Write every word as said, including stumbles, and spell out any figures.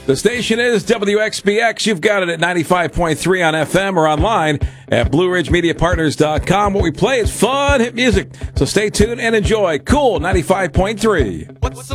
The station is W X B X. You've got it at ninety-five point three on F M or online at Blue Ridge Media Partners dot com. What we play is fun hit music. So stay tuned and enjoy Cool ninety-five point three. What's the